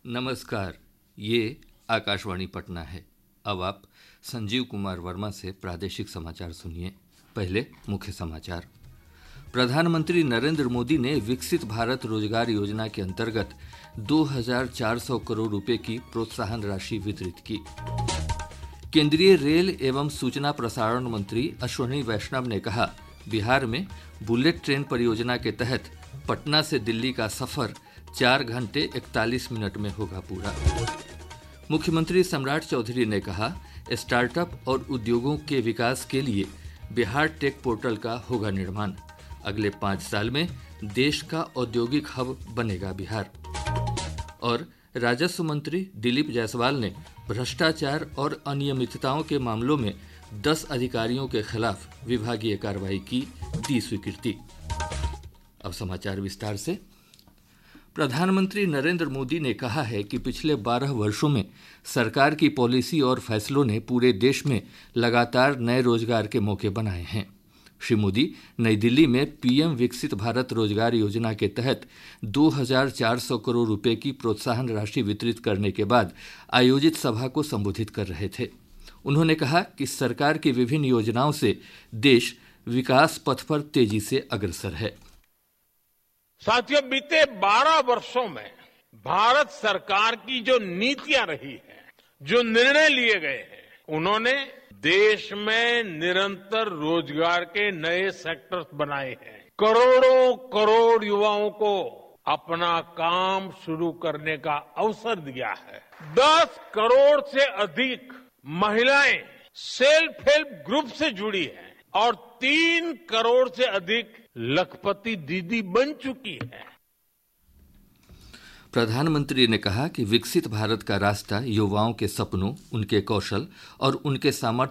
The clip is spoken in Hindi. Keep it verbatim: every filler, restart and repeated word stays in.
नमस्कार, ये आकाशवाणी पटना है। अब आप संजीव कुमार वर्मा से प्रादेशिक समाचार सुनिए। पहले मुख्य समाचार। प्रधानमंत्री नरेंद्र मोदी ने विकसित भारत रोजगार योजना के अंतर्गत दो हज़ार चार सौ करोड़ रुपए की प्रोत्साहन राशि वितरित की। केंद्रीय रेल एवं सूचना प्रसारण मंत्री अश्विनी वैष्णव ने कहा, बिहार में बुलेट ट्रेन परियोजना के तहत पटना से दिल्ली का सफर चार घंटे इकतालीस मिनट में होगा पूरा। मुख्यमंत्री सम्राट चौधरी ने कहा, स्टार्टअप और उद्योगों के विकास के लिए बिहार टेक पोर्टल का होगा निर्माण। अगले पाँच साल में देश का औद्योगिक हब बनेगा बिहार। और राजस्व मंत्री दिलीप जायसवाल ने भ्रष्टाचार और अनियमितताओं के मामलों में दस अधिकारियों के खिलाफ विभागीय कार्रवाई की दी स्वीकृति। अब समाचार विस्तार से। प्रधानमंत्री नरेंद्र मोदी ने कहा है कि पिछले बारह वर्षों में सरकार की पॉलिसी और फैसलों ने पूरे देश में लगातार नए रोजगार के मौके बनाए हैं। श्री मोदी नई दिल्ली में पीएम विकसित भारत रोजगार योजना के तहत दो हज़ार चार सौ करोड़ रुपए की प्रोत्साहन राशि वितरित करने के बाद आयोजित सभा को संबोधित कर रहे थे। उन्होंने कहा कि सरकार की विभिन्न योजनाओं से देश विकास पथ पर तेजी से अग्रसर है। साथियों, बीते बारह वर्षों में भारत सरकार की जो नीतियां रही हैं, जो निर्णय लिए गए हैं, उन्होंने देश में निरंतर रोजगार के नए सेक्टर्स बनाए हैं। करोड़ों करोड़ युवाओं को अपना काम शुरू करने का अवसर दिया है। दस करोड़ से अधिक महिलाएं सेल्फ हेल्प ग्रुप से जुड़ी हैं और तीन करोड़ से अधिक लखपति दीदी बन चुकी है। प्रधानमंत्री ने कहा कि विकसित भारत का रास्ता युवाओं के सपनों, उनके कौशल और उनके सामर्थ्य